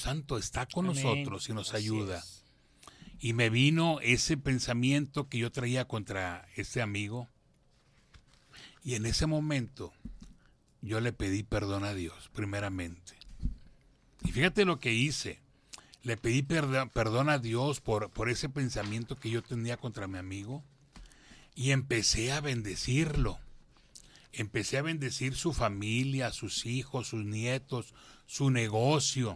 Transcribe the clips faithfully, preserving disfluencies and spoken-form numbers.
Santo está con Amén. nosotros y nos Así ayuda. es. Y me vino ese pensamiento que yo traía contra este amigo. Y en ese momento yo le pedí perdón a Dios, primeramente. Y fíjate lo que hice. Le pedí perdón, perdón a Dios por, por ese pensamiento que yo tenía contra mi amigo. Y empecé a bendecirlo. Empecé a bendecir su familia, sus hijos, sus nietos, su negocio.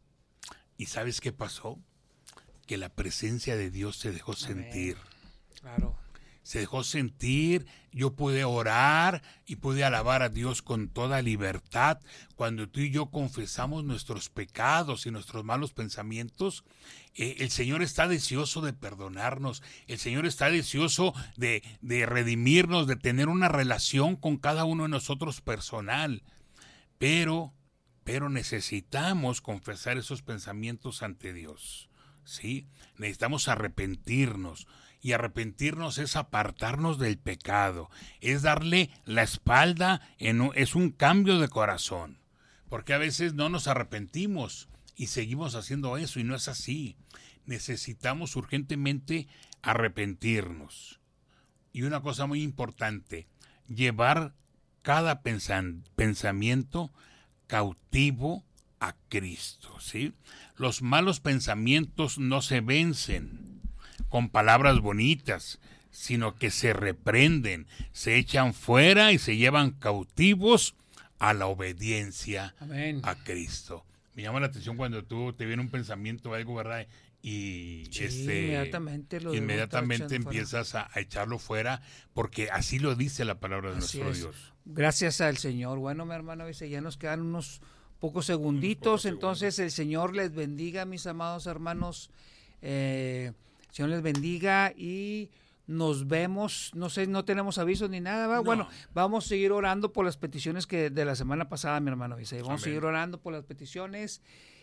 ¿Y sabes qué pasó? Que la presencia de Dios se dejó sentir. Claro. Se dejó sentir, yo pude orar y pude alabar a Dios con toda libertad. Cuando tú y yo confesamos nuestros pecados y nuestros malos pensamientos, eh, el Señor está deseoso de perdonarnos, el Señor está deseoso de, de redimirnos, de tener una relación con cada uno de nosotros personal. Pero, pero necesitamos confesar esos pensamientos ante Dios, ¿sí? Necesitamos arrepentirnos. Y arrepentirnos es apartarnos del pecado, es darle la espalda, en un, es un cambio de corazón, porque a veces no nos arrepentimos y seguimos haciendo eso y no es así. Necesitamos urgentemente arrepentirnos. Y una cosa muy importante, llevar cada pensan, pensamiento cautivo a Cristo, ¿sí? Los malos pensamientos no se vencen con palabras bonitas, sino que se reprenden, se echan fuera y se llevan cautivos a la obediencia Amén. a Cristo. Me llama la atención cuando tú te viene un pensamiento o algo, ¿verdad? Y Sí, este, inmediatamente, lo inmediatamente empiezas a, a echarlo fuera, porque así lo dice la palabra de Así nuestro es. Dios. Gracias al Señor. Bueno, mi hermano, dice, ya nos quedan unos pocos segunditos, entonces el Señor les bendiga, mis amados hermanos. Eh, el Señor les bendiga y nos vemos, no sé, no tenemos avisos ni nada, ¿va? No. Bueno, vamos a seguir orando por las peticiones que de la semana pasada, mi hermano dice, vamos Amén. a seguir orando por las peticiones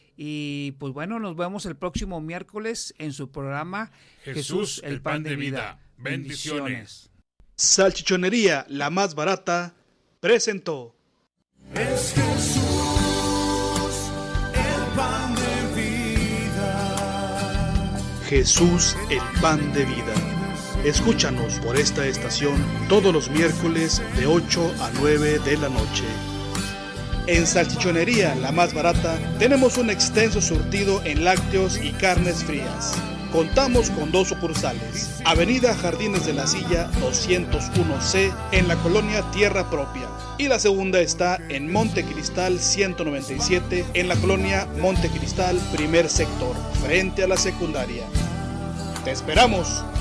y pues bueno, nos vemos el próximo miércoles en su programa Jesús, el pan de vida. Bendiciones. Salchichonería, la más barata, presentó. Es Jesús, el pan de vida. Jesús, el pan de vida. Escúchanos por esta estación todos los miércoles de ocho a nueve de la noche. En Salchichonería, la más barata, tenemos un extenso surtido en lácteos y carnes frías. Contamos con dos sucursales. Avenida Jardines de la Silla doscientos uno C en la colonia Tierra Propia. Y la segunda está en Montecristal ciento noventa y siete en la colonia Montecristal, primer sector, frente a la secundaria. ¡Te esperamos!